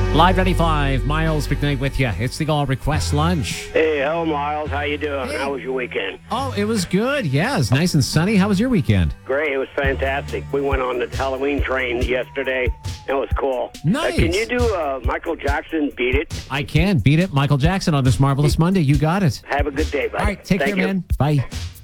Live 95, Miles McKnight with you. It's the All Request Lunch. Hey, hello, Miles. How you doing? How was your weekend? Oh, it was good. Yeah, it's nice and sunny. How was your weekend? Great. It was fantastic. We went on the Halloween train yesterday. It was cool. Nice. Can you do Michael Jackson, Beat It? I can. Beat it. Michael Jackson on this Marvelous Monday. You got it. Have a good day, buddy. All right, take Thank care, you. man. Bye.